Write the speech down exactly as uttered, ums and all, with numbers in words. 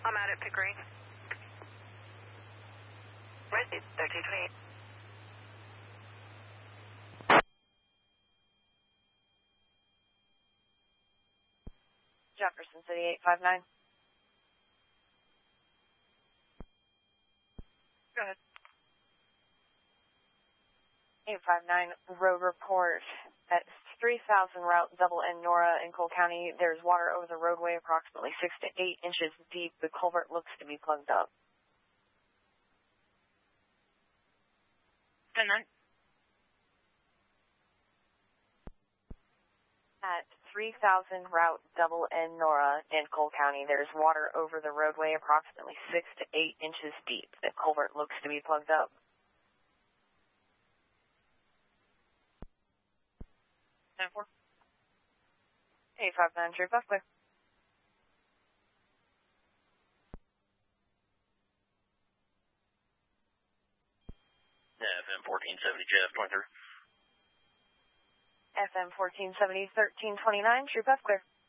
I'm out at Pickering. Ready, thirteen twenty-eight. Jefferson City eight five nine. Go ahead. eight five nine, road report at three thousand route double N Nora in Cole County. There's water over the roadway approximately six to eight inches deep. The culvert looks to be plugged up. ten nine. At three thousand route double N Nora in Cole County, there's water over the roadway approximately six to eight inches deep. The culvert looks to be plugged up. ten four. eight five nine, true, buff clear. F M fourteen seventy, Jeff, twenty-three. F M fourteen seventy, thirteen twenty-nine, true, buff clear.